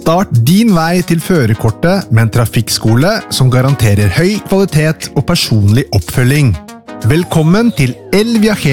Start din vei til førerkortet med en trafikkskole som garanterer høy kvalitet og personlig oppfølging. Velkommen til El Viajero.